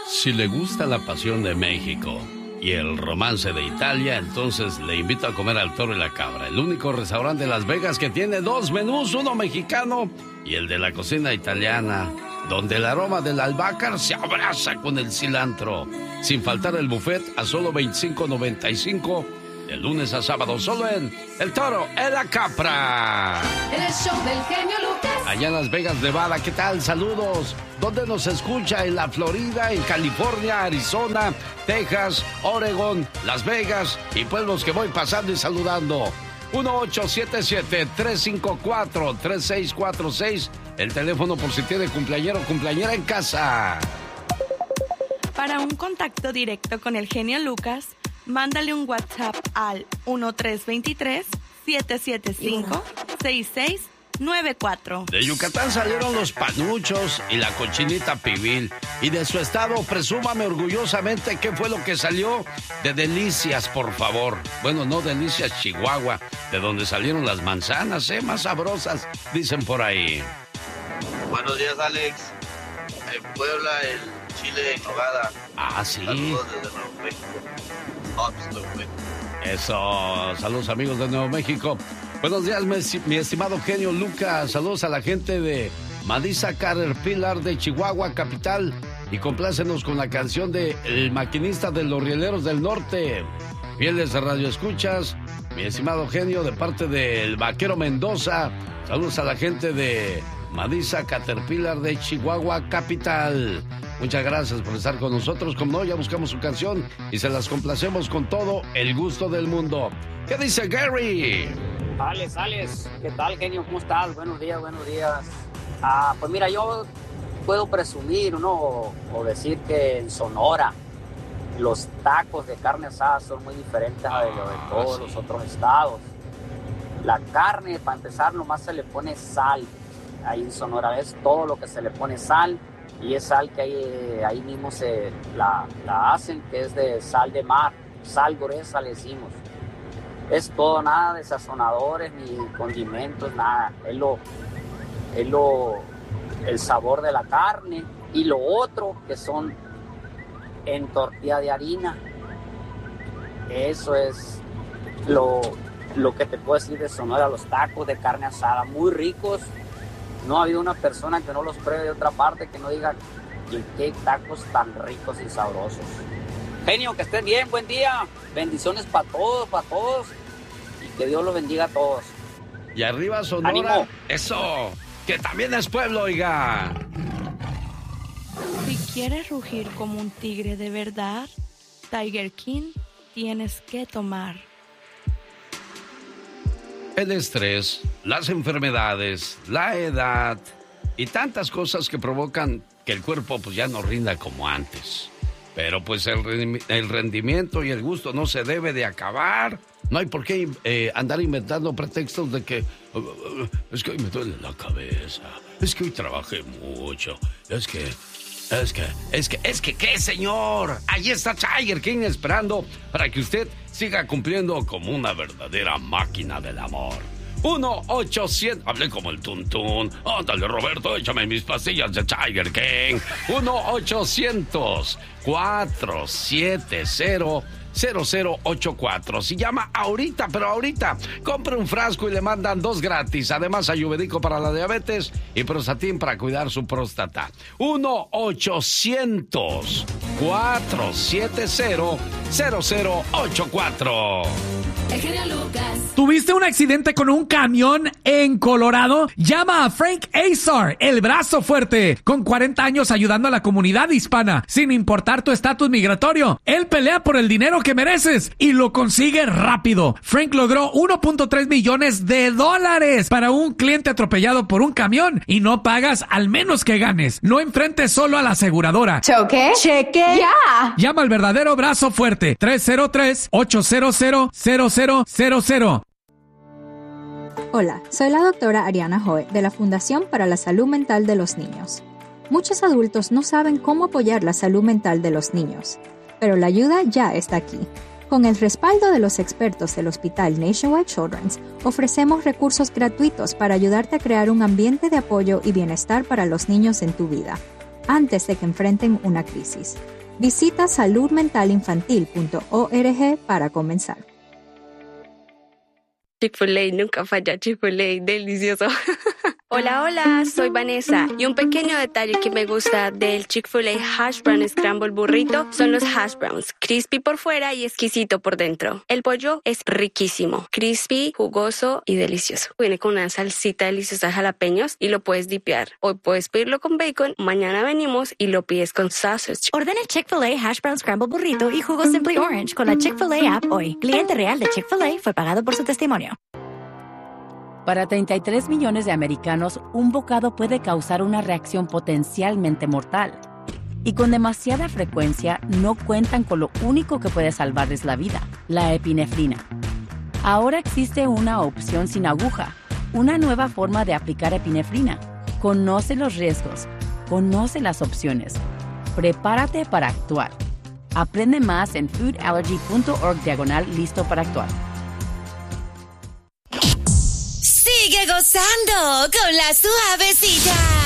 Si le gusta la pasión de México y el romance de Italia, entonces le invito a comer al Toro y la Cabra, el único restaurante de Las Vegas que tiene dos menús, uno mexicano y el de la cocina italiana, donde el aroma del albahaca se abraza con el cilantro. Sin faltar el buffet a solo $25.95, de lunes a sábado, solo en El Toro y la Cabra. El show del genio Lucas. Allá en Las Vegas, Nevada, ¿qué tal? Saludos. ¿Dónde nos escucha? En la Florida, en California, Arizona, Texas, Oregon, Las Vegas y pueblos que voy pasando y saludando. 1877-354-3646. El teléfono por si tiene cumpleañero o cumpleañera en casa. Para un contacto directo con el genio Lucas, mándale un WhatsApp al 1323-775-6694. De Yucatán salieron los panuchos y la cochinita pibil. Y de su estado, presúmame orgullosamente qué fue lo que salió de Delicias, por favor. Bueno, no Delicias, Chihuahua, de donde salieron las manzanas, más sabrosas, dicen por ahí. Buenos días, Alex. En Puebla, el chile en nogada. Ah, sí. Saludos desde Nuevo México. Nuevo México. Eso, saludos amigos de Nuevo México. Buenos días, mi estimado genio Lucas. Saludos a la gente de Madisa Caterpillar de Chihuahua, capital. Y complácenos con la canción de El Maquinista de los Rieleros del Norte. Fieles Radio Escuchas, mi estimado genio, de parte del Vaquero Mendoza. Saludos a la gente de Madisa Caterpillar de Chihuahua, capital. Muchas gracias por estar con nosotros. Como no, ya buscamos su canción y se las complacemos con todo el gusto del mundo. ¿Qué dice Gary? Alex, ¿qué tal, genio? ¿Cómo estás? Buenos días. Pues mira, yo puedo presumir, ¿no? O decir que en Sonora los tacos de carne asada son muy diferentes a lo de todos los otros estados. La carne, para empezar, nomás se le pone sal. Ahí en Sonora es todo lo que se le pone sal, y es sal que ahí mismo se la hacen, que es de sal de mar, sal gruesa le decimos. Es todo, nada de sazonadores ni condimentos, nada. Es el sabor de la carne. Y lo otro que son en tortilla de harina. Eso es lo que te puedo decir de Sonora, los tacos de carne asada, muy ricos. No ha habido una persona que no los pruebe de otra parte que no diga qué tacos tan ricos y sabrosos. Genio, que estén bien, buen día. Bendiciones para todos. Y que Dios los bendiga a todos. Y arriba Sonora. ¡Ánimo! Eso, que también es pueblo, oiga. Si quieres rugir como un tigre de verdad, Tiger King tienes que tomar. El estrés, las enfermedades, la edad y tantas cosas que provocan que el cuerpo pues ya no rinda como antes. Pero pues el rendimiento y el gusto no se debe de acabar. No hay por qué andar inventando pretextos de que es que hoy me duele la cabeza, es que hoy trabajé mucho, es que, ¿qué, señor? Ahí está Tiger King esperando para que usted siga cumpliendo como una verdadera máquina del amor. 1-800... Hablé como el tuntún. Ándale, Roberto, échame mis pastillas de Tiger King. 1-800-470-0084. Si llama ahorita, pero ahorita, compre un frasco y le mandan 2 gratis. Además, ayurvédico para la diabetes y Prostatin para cuidar su próstata. 1-800-470-0084. El genio Lucas. ¿Tuviste un accidente con un camión en Colorado? Llama a Frank Azar, el brazo fuerte, con 40 años ayudando a la comunidad hispana, sin importar tu estatus migratorio. Él pelea por el dinero que mereces y lo consigue rápido. Frank logró $1.3 millones para un cliente atropellado por un camión y no pagas al menos que ganes. No enfrentes solo a la aseguradora. ¿Choque? Cheque. ¡Ya! Llama al verdadero brazo fuerte. 303-800-0000. Hola, soy la doctora Ariana Joe de la Fundación para la Salud Mental de los Niños. Muchos adultos no saben cómo apoyar la salud mental de los niños, pero la ayuda ya está aquí. Con el respaldo de los expertos del Hospital Nationwide Children's, ofrecemos recursos gratuitos para ayudarte a crear un ambiente de apoyo y bienestar para los niños en tu vida. antes de que enfrenten una crisis. Visita saludmentalinfantil.org para comenzar. Chick-fil-A, nunca falla. Chick-fil-A, delicioso. Hola, soy Vanessa. Y un pequeño detalle que me gusta del Chick-fil-A Hash Brown Scramble Burrito son los hash browns. Crispy por fuera y exquisito por dentro. El pollo es riquísimo. Crispy, jugoso y delicioso. Viene con una salsita deliciosa de jalapeños y lo puedes dipear. Hoy puedes pedirlo con bacon, mañana venimos y lo pides con sausage. Ordena el Chick-fil-A Hash Brown Scramble Burrito y jugo Simply Orange con la Chick-fil-A app hoy. Cliente real de Chick-fil-A fue pagado por su testimonio. Para 33 millones de americanos, un bocado puede causar una reacción potencialmente mortal. Y con demasiada frecuencia, no cuentan con lo único que puede salvarles la vida, la epinefrina. Ahora existe una opción sin aguja, una nueva forma de aplicar epinefrina. Conoce los riesgos, conoce las opciones. Prepárate para actuar. Aprende más en foodallergy.org/listo para actuar. Sigue gozando con la suavecita.